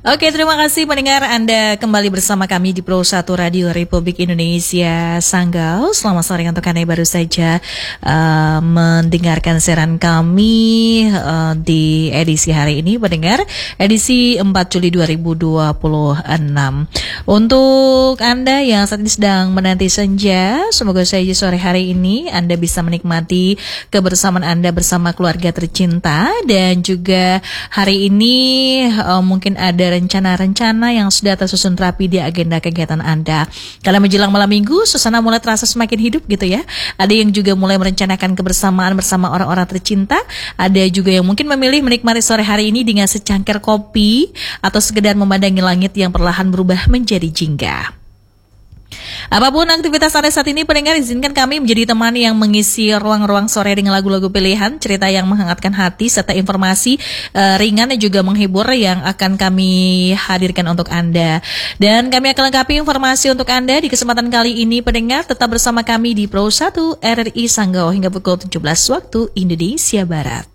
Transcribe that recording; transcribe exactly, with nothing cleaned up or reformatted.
Oke, terima kasih pendengar, Anda kembali bersama kami di Pro satu Radio Republik Indonesia Sanggau. Selamat sore untuk Anda yang baru saja uh, mendengarkan siaran kami uh, di edisi hari ini, pendengar, edisi empat Juli dua ribu dua puluh enam. Untuk Anda yang saat ini sedang menanti senja, semoga saja sore hari ini Anda bisa menikmati kebersamaan Anda bersama keluarga tercinta, dan juga hari ini uh, mungkin ada rencana-rencana yang sudah tersusun rapi di agenda kegiatan Anda. Kalau menjelang malam minggu, suasana mulai terasa semakin hidup gitu ya. Ada yang juga mulai merencanakan kebersamaan bersama orang-orang tercinta. Ada juga yang mungkin memilih menikmati sore hari ini dengan secangkir kopi atau sekedar memandangi langit yang perlahan berubah menjadi jingga. Apapun aktivitas Anda saat ini, pendengar, izinkan kami menjadi teman yang mengisi ruang-ruang sore dengan lagu-lagu pilihan, cerita yang menghangatkan hati, serta informasi uh, ringan dan juga menghibur yang akan kami hadirkan untuk Anda. Dan kami akan lengkapi informasi untuk Anda di kesempatan kali ini, pendengar. Tetap bersama kami di Pro satu R R I Sanggau hingga pukul tujuh belas waktu Indonesia Barat.